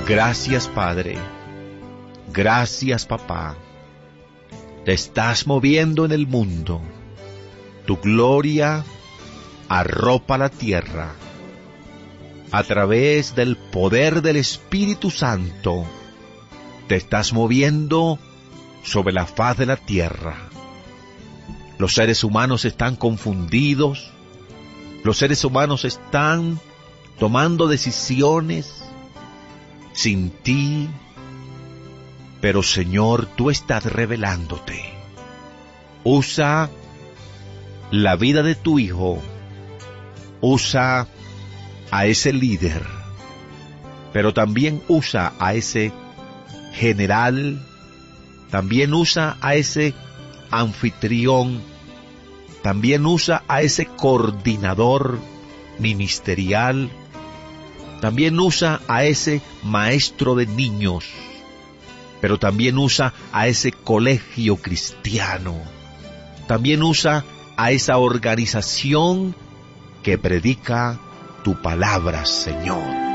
Gracias, Padre. Gracias, Papá. Te estás moviendo en el mundo. Tu gloria arropa la tierra. A través del poder del Espíritu Santo, te estás moviendo sobre la faz de la tierra. Los seres humanos están confundidos. Los seres humanos están tomando decisiones sin ti. Pero Señor, tú estás revelándote. Usa la vida de tu Hijo. Usa a ese líder. Pero también usa a ese general. También usa a ese anfitrión. También usa a ese coordinador ministerial. También usa a ese maestro de niños. Pero también usa a ese colegio cristiano. También usa a esa organización que predica tu palabra, Señor.